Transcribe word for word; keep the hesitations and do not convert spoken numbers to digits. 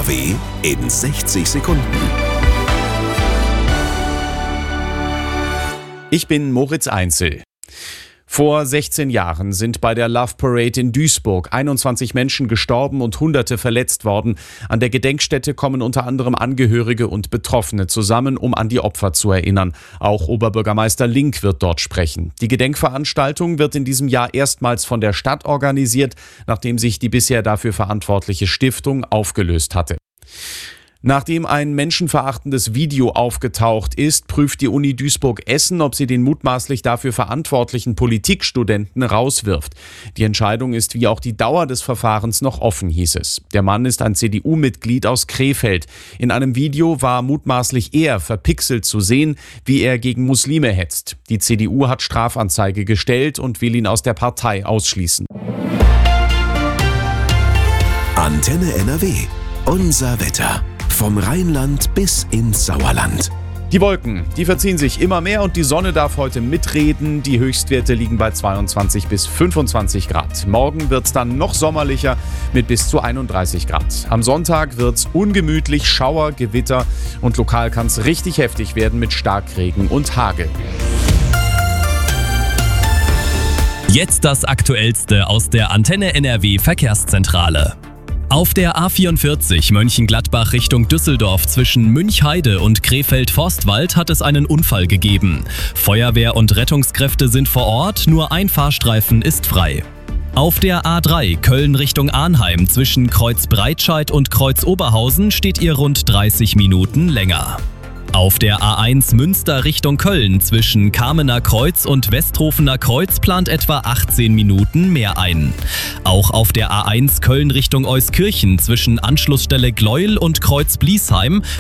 W in sechzig Sekunden. Ich bin Moritz Einzel. Vor sechzehn Jahren sind bei der Love Parade in Duisburg einundzwanzig Menschen gestorben und Hunderte verletzt worden. An der Gedenkstätte kommen unter anderem Angehörige und Betroffene zusammen, um an die Opfer zu erinnern. Auch Oberbürgermeister Link wird dort sprechen. Die Gedenkveranstaltung wird in diesem Jahr erstmals von der Stadt organisiert, nachdem sich die bisher dafür verantwortliche Stiftung aufgelöst hatte. Nachdem ein menschenverachtendes Video aufgetaucht ist, prüft die Uni Duisburg-Essen, ob sie den mutmaßlich dafür verantwortlichen Politikstudenten rauswirft. Die Entscheidung ist wie auch die Dauer des Verfahrens noch offen, hieß es. Der Mann ist ein C D U-Mitglied aus Krefeld. In einem Video war mutmaßlich er verpixelt zu sehen, wie er gegen Muslime hetzt. Die C D U hat Strafanzeige gestellt und will ihn aus der Partei ausschließen. Antenne N R W. Unser Wetter. Vom Rheinland bis ins Sauerland. Die Wolken, die verziehen sich immer mehr und die Sonne darf heute mitreden. Die Höchstwerte liegen bei zweiundzwanzig bis fünfundzwanzig Grad. Morgen wird es dann noch sommerlicher mit bis zu einunddreißig Grad. Am Sonntag wird es ungemütlich, Schauer, Gewitter und lokal kann es richtig heftig werden mit Starkregen und Hagel. Jetzt das Aktuellste aus der Antenne N R W Verkehrszentrale. Auf der A vierundvierzig Mönchengladbach Richtung Düsseldorf zwischen Münchheide und Krefeld-Forstwald hat es einen Unfall gegeben. Feuerwehr und Rettungskräfte sind vor Ort, nur ein Fahrstreifen ist frei. Auf der A drei Köln Richtung Arnheim zwischen Kreuz Breitscheid und Kreuz Oberhausen steht ihr rund dreißig Minuten länger. Auf der A eins Münster Richtung Köln zwischen Kamener Kreuz und Westhofener Kreuz plant etwa achtzehn Minuten mehr ein. Auch auf der A eins Köln Richtung Euskirchen zwischen Anschlussstelle Gleuel und Kreuz Bliesheim